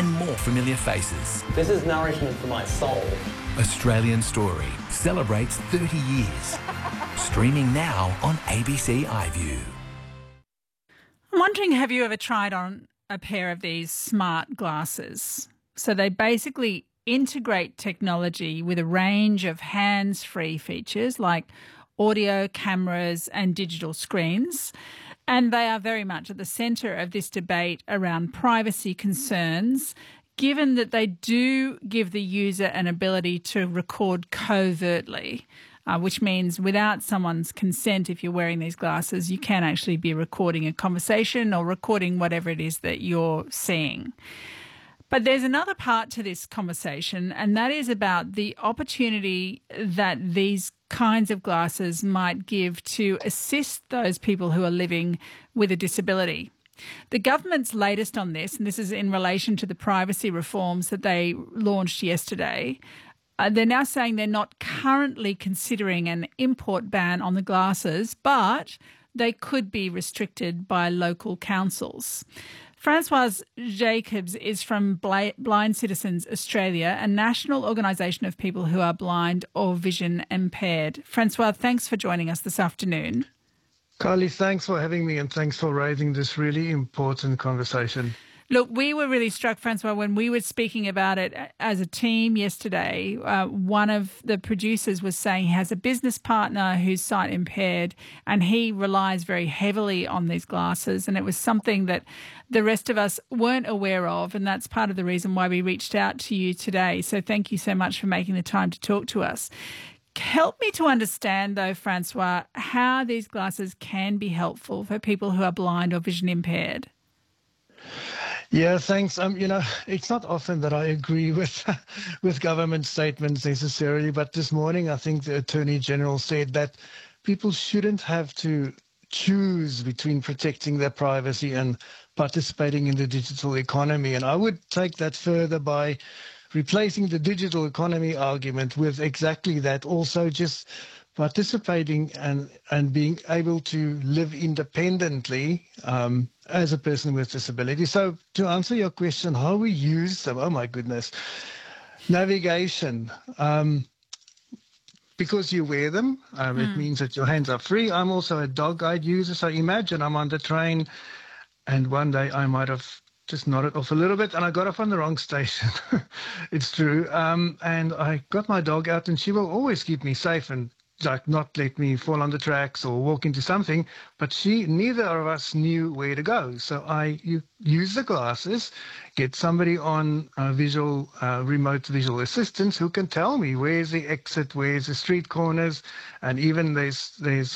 and more familiar faces. This is nourishment for my soul. Australian Story celebrates 30 years. Streaming now on ABC iView. I'm wondering, have you ever tried on a pair of these smart glasses? So they basically integrate technology with a range of hands-free features like audio, cameras and digital screens. And they are very much at the centre of this debate around privacy concerns, given that they do give the user an ability to record covertly, which means without someone's consent, if you're wearing these glasses, you can actually be recording a conversation or recording whatever it is that you're seeing. But there's another part to this conversation, and that is about the opportunity that these kinds of glasses might give to assist those people who are living with a disability. The government's latest on this, and this is in relation to the privacy reforms that they launched yesterday, they're now saying they're not currently considering an import ban on the glasses, but they could be restricted by local councils. Francoise Jacobs is from Blind Citizens Australia, a national organisation of people who are blind or vision impaired. Francoise, thanks for joining us this afternoon. Carly, thanks for having me and thanks for raising this really important conversation. Look, we were really struck, Francois, when we were speaking about it as a team yesterday. One of the producers was saying he has a business partner who's sight impaired and he relies very heavily on these glasses, and it was something that the rest of us weren't aware of, and that's part of the reason why we reached out to you today. So thank you so much for making the time to talk to us. Help me to understand, though, Francois, how these glasses can be helpful for people who are blind or vision impaired. Yeah, thanks. It's not often that I agree with government statements necessarily, but this morning I think the Attorney General said that people shouldn't have to choose between protecting their privacy and participating in the digital economy. And I would take that further by replacing the digital economy argument with exactly that, also just participating and being able to live independently as a person with disability. So to answer your question, how we use them, oh my goodness, navigation. Because you wear them, it means that your hands are free. I'm also a dog guide user, so imagine I'm on the train and one day I might have just nodded off a little bit and I got off on the wrong station. It's true. And I got my dog out and she will always keep me safe and like not let me fall on the tracks or walk into something, but neither of us knew where to go. So you use the glasses, get somebody on remote visual assistance who can tell me where's the exit, where's the street corners, and even there's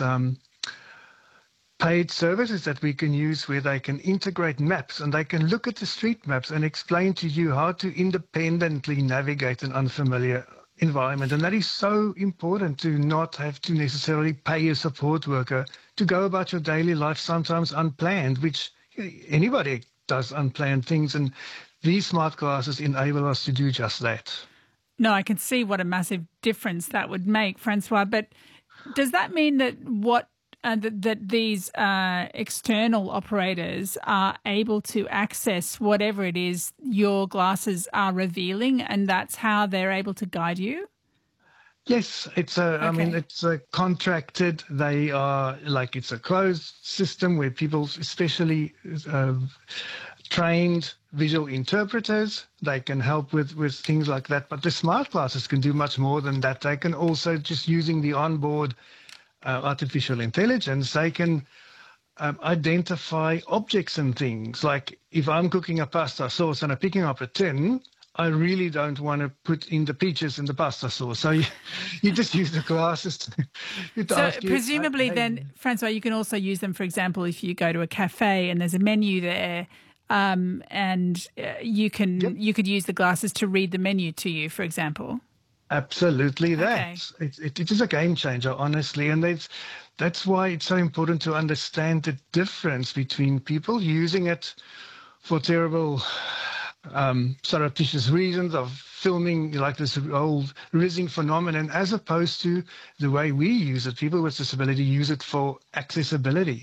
paid services that we can use where they can integrate maps and they can look at the street maps and explain to you how to independently navigate an unfamiliar environment. And that is so important, to not have to necessarily pay a support worker to go about your daily life, sometimes unplanned, which anybody does unplanned things. And these smart glasses enable us to do just that. No, I can see what a massive difference that would make, Francois. But does that mean that that these external operators are able to access whatever it is your glasses are revealing, and that's how they're able to guide you? Yes, it's a contracted. They are it's a closed system where people, especially trained visual interpreters, they can help with things like that. But the smart glasses can do much more than that. They can also, just using the onboard artificial intelligence, they can identify objects and things. Like if I'm cooking a pasta sauce and I'm picking up a tin, I really don't want to put in the peaches in the pasta sauce. So you just use the glasses to So presumably then, Francois, you can also use them, for example, if you go to a cafe and there's a menu there, and you could use the glasses to read the menu to you, for example. Absolutely, Okay. It is a game changer, honestly, and that's why it's so important to understand the difference between people using it for terrible, surreptitious reasons of filming, like this old rizzing phenomenon, as opposed to the way we use it. People with disability use it for accessibility.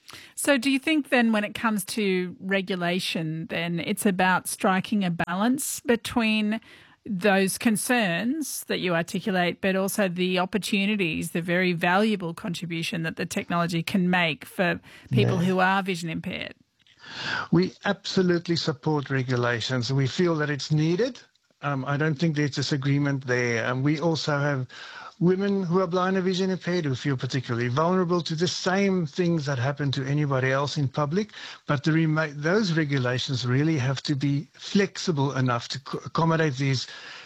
So do you think then when it comes to regulation, then it's about striking a balance between those concerns that you articulate, but also the opportunities, the very valuable contribution that the technology can make for people who are vision impaired? We absolutely support regulations. We feel that it's needed. I don't think there's disagreement there. And we also have women who are blind or vision impaired who feel particularly vulnerable to the same things that happen to anybody else in public. But those regulations really have to be flexible enough to accommodate these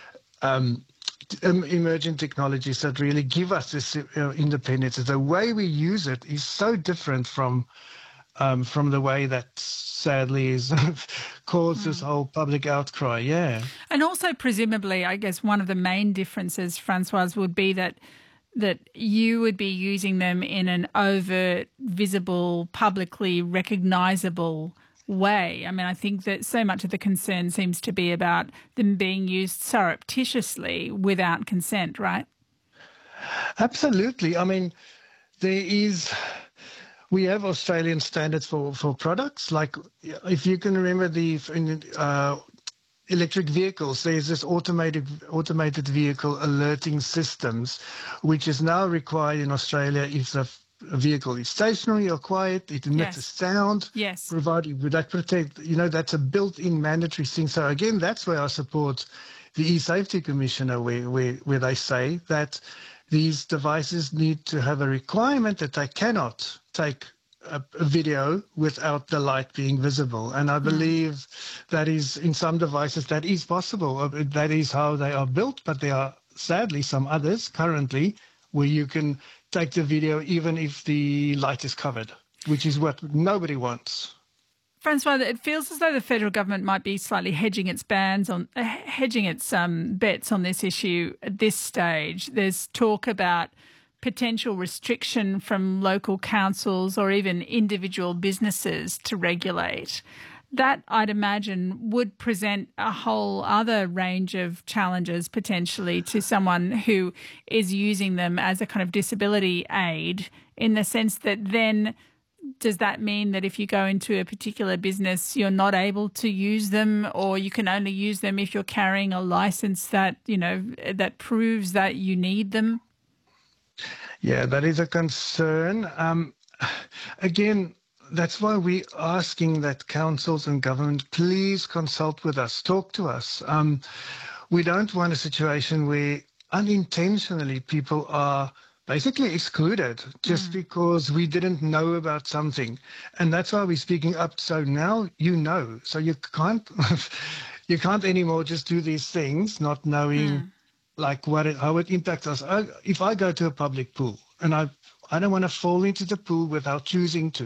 emerging technologies that really give us this independence. The way we use it is so different from the way that sadly is caused this whole public outcry. Yeah. And also presumably, I guess one of the main differences, Francoise, would be that you would be using them in an overt, visible, publicly recognisable way. I mean, I think that so much of the concern seems to be about them being used surreptitiously without consent, right? Absolutely. I mean, we have Australian standards for products. Like, if you can remember electric vehicles, there's this automated vehicle alerting systems, which is now required in Australia if the vehicle is stationary or quiet, it emits a sound, provided would that protect, that's a built-in mandatory thing. So again, that's where I support the e-Safety Commissioner, where they say that these devices need to have a requirement that they cannot take a video without the light being visible. And I believe that is, in some devices, that is possible. That is how they are built, but there are sadly some others currently where you can take the video even if the light is covered, which is what nobody wants. Francois, it feels as though the federal government might be slightly hedging its bets on this issue at this stage. There's talk about potential restriction from local councils or even individual businesses to regulate. That, I'd imagine, would present a whole other range of challenges potentially to someone who is using them as a kind of disability aid, in the sense that then does that mean that if you go into a particular business, you're not able to use them, or you can only use them if you're carrying a license that, that proves that you need them? Yeah, that is a concern. Again, that's why we're asking that councils and government please consult with us, talk to us. We don't want a situation where unintentionally people are basically excluded just because we didn't know about something. And that's why we're speaking up. So now so you can't anymore just do these things not knowing like how it impacts us. If I go to a public pool and I don't want to fall into the pool without choosing to.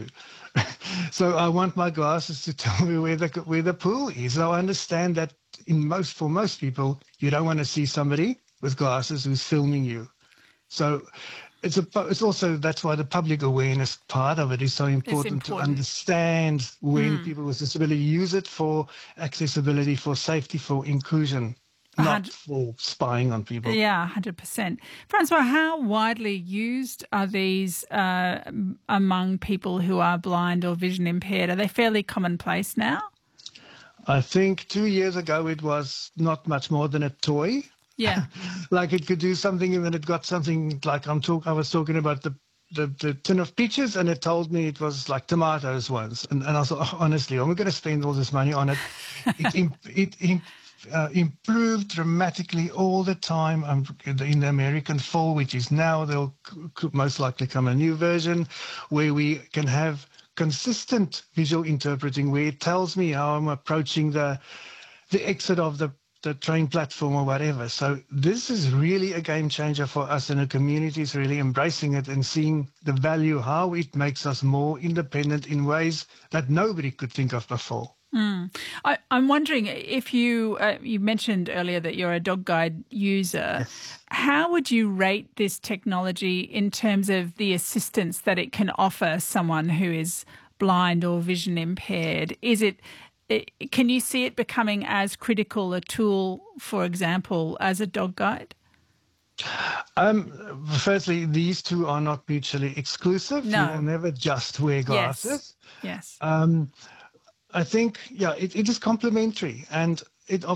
So I want my glasses to tell me where the pool is. I understand that for most people, you don't want to see somebody with glasses who's filming you. So it's also, that's why the public awareness part of it is so important. To understand when people with disability use it for accessibility, for safety, for inclusion, not for spying on people. Yeah, 100%. Francois, how widely used are these among people who are blind or vision impaired? Are they fairly commonplace now? I think 2 years ago it was not much more than a toy. Yeah. Like it could do something and then it got something like I was talking about the tin of peaches and it told me it was like tomatoes once. And I thought, honestly, I'm going to spend all this money on it. It improved dramatically all the time. In the American fall, which is now, there'll most likely come a new version where we can have consistent visual interpreting where it tells me how I'm approaching the exit of the train platform or whatever. So this is really a game changer for us, and the community is really embracing it and seeing the value, how it makes us more independent in ways that nobody could think of before. I'm wondering if you mentioned earlier that you're a dog guide user. Yes. How would you rate this technology in terms of the assistance that it can offer someone who is blind or vision impaired? Can you see it becoming as critical a tool, for example, as a dog guide? Firstly, these two are not mutually exclusive. No. You will never just wear glasses. Yes. I think, yeah, it is complementary, and it